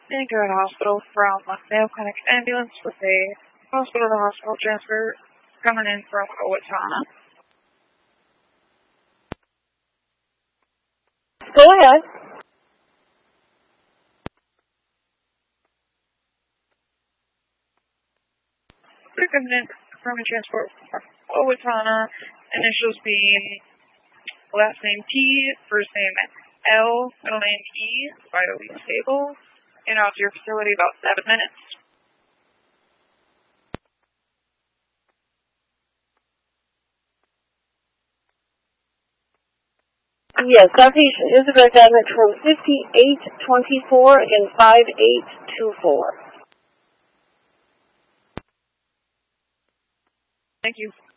Thank you, hospital from Mayo Clinic ambulance with a hospital to hospital transfer coming in from Owatonna. Go ahead. They're coming in from a transport from Owatonna, initials being last name T, first name L, middle name E, vitally stable, and out to your facility about 7 minutes. Yes, that patient is a dynamic from 5824 and 5824. Thank you.